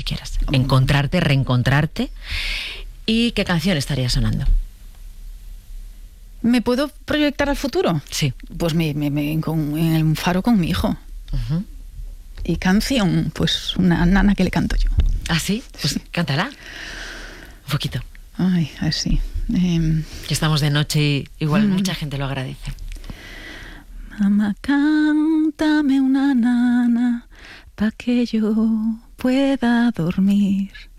quieras. Encontrarte, reencontrarte. ¿Y qué canción estaría sonando? ¿Me puedo proyectar al futuro? Sí. Pues en el faro con mi hijo. Uh-huh. Y canción, pues una nana que le canto yo. ¿Ah, sí? Pues sí. Cántala. Un poquito. Ay, a ver si. Que estamos de noche y igual mucha gente lo agradece. Mamá, cántame una nana pa' que yo pueda dormir.